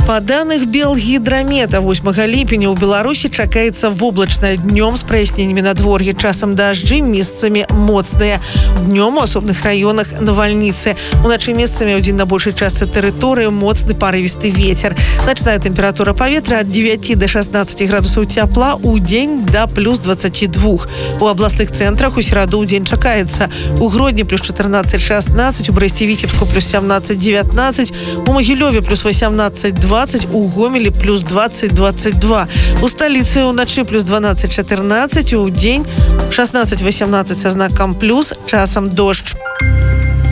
По данных Белгидромета, 8 ліпеня ў Беларусі чакаецца воблачнае, днём з праясненнямі надвор'я, часам дажджы, месцамі моцныя. Днём у асобных раёнах навальніцы. Уначы месцамі ўдзень на большай частцы тэрыторыі моцны парывісты вецер. Начная тэмпература паветра ад 9 до 16 градусаў цяпла, у дзень да плюс 22. У абласных цэнтрах у сераду ў дзень чакаецца. У Гродні плюс 14-16, у Брэсце-Віцебску плюс 17-19, у Магілёве плюс 18-20, у Гомелі плюс 20-22. У сталіцы ўначы плюс 12-14, у дзень 16-18 са знакам плюс, часам дождж.